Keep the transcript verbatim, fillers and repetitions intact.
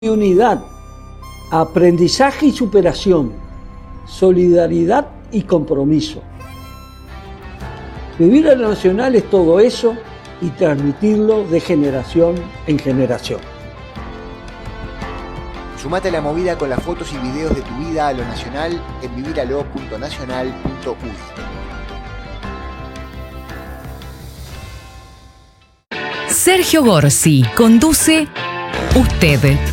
Unidad, aprendizaje y superación, solidaridad y compromiso. Vivir a lo nacional es todo eso y transmitirlo de generación en generación. Sumate a la movida con las fotos y videos de tu vida a lo nacional en viviralo punto nacional punto u y. Sergio Gorsi conduce Usted.